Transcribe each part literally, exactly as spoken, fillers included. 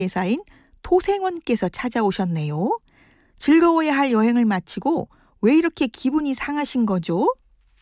대사인 토생원께서 찾아오셨네요. 즐거워야 할 여행을 마치고 왜 이렇게 기분이 상하신 거죠?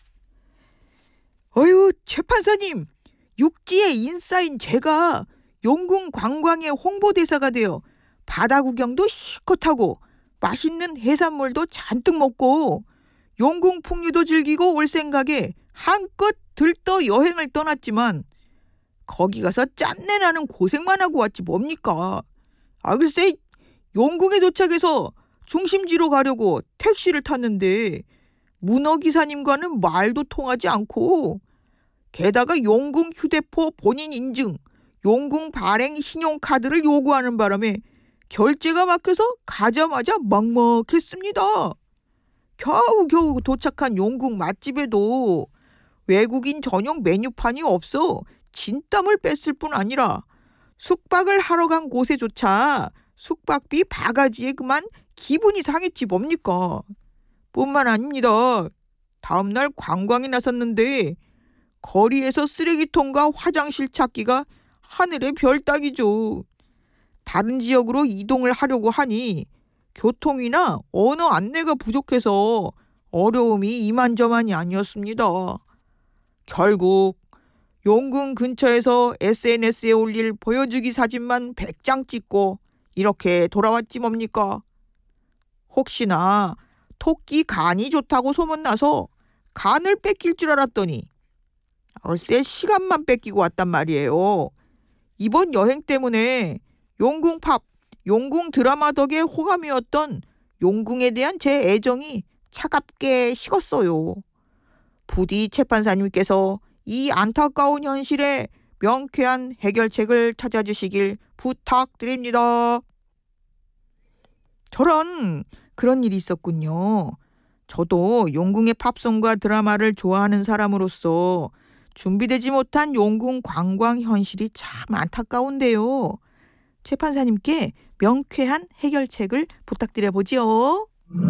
어휴, 최 판사님, 육지의 인싸인 제가 용궁 관광의 홍보대사가 되어 바다 구경도 실컷 하고 맛있는 해산물도 잔뜩 먹고 용궁 풍류도 즐기고 올 생각에 한껏 들떠 여행을 떠났지만 거기 가서 짠내 나는 고생만 하고 왔지 뭡니까? 아 글쎄, 용궁에 도착해서 중심지로 가려고 택시를 탔는데 문어기사님과는 말도 통하지 않고, 게다가 용궁 휴대폰 본인 인증, 용궁 발행 신용카드를 요구하는 바람에 결제가 막혀서 가자마자 막막했습니다. 겨우겨우 도착한 용궁 맛집에도 외국인 전용 메뉴판이 없어 진땀을 뺐을 뿐 아니라 숙박을 하러 간 곳에조차 숙박비 바가지에 그만 기분이 상했지 뭡니까? 뿐만 아닙니다. 다음날 관광에 나섰는데 거리에서 쓰레기통과 화장실 찾기가 하늘의 별 따기죠. 다른 지역으로 이동을 하려고 하니 교통이나 언어 안내가 부족해서 어려움이 이만저만이 아니었습니다. 결국 용궁 근처에서 에스엔에스에 올릴 보여주기 사진만 백 장 찍고 이렇게 돌아왔지 뭡니까? 혹시나 토끼 간이 좋다고 소문나서 간을 뺏길 줄 알았더니 얼쎄 시간만 뺏기고 왔단 말이에요. 이번 여행 때문에 용궁 팝, 용궁 드라마 덕에 호감이었던 용궁에 대한 제 애정이 차갑게 식었어요. 부디 최 판사님께서 이 안타까운 현실에 명쾌한 해결책을 찾아주시길 부탁드립니다. 저런, 그런 일이 있었군요. 저도 용궁의 팝송과 드라마를 좋아하는 사람으로서 준비되지 못한 용궁 관광 현실이 참 안타까운데요. 최 판사님께 명쾌한 해결책을 부탁드려보지요.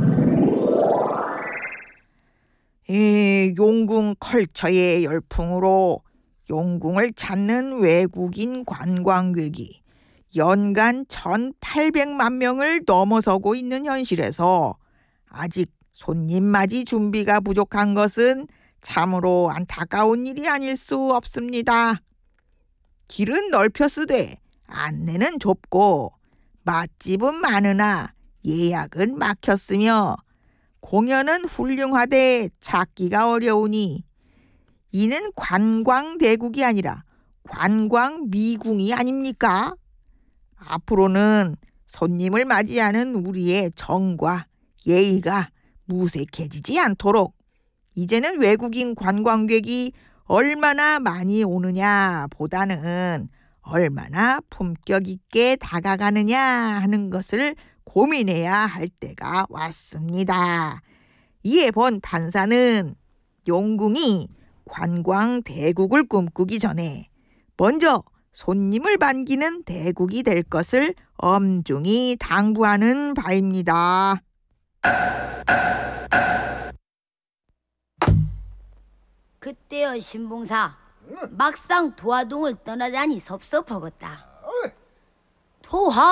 이 용궁 컬처의 열풍으로 용궁을 찾는 외국인 관광객이 연간 천팔백만 명을 넘어서고 있는 현실에서 아직 손님 맞이 준비가 부족한 것은 참으로 안타까운 일이 아닐 수 없습니다. 길은 넓혔으되 안내는 좁고 맛집은 많으나 예약은 막혔으며 공연은 훌륭하되 찾기가 어려우니 이는 관광대국이 아니라 관광미궁이 아닙니까? 앞으로는 손님을 맞이하는 우리의 정과 예의가 무색해지지 않도록 이제는 외국인 관광객이 얼마나 많이 오느냐 보다는 얼마나 품격 있게 다가가느냐 하는 것을 고민해야 할 때가 왔습니다. 이에 본 판사는 용궁이 관광 대국을 꿈꾸기 전에 먼저 손님을 반기는 대국이 될 것을 엄중히 당부하는 바입니다. 그때요 신봉사, 막상 도화동을 떠나자니 섭섭하겠다. 도화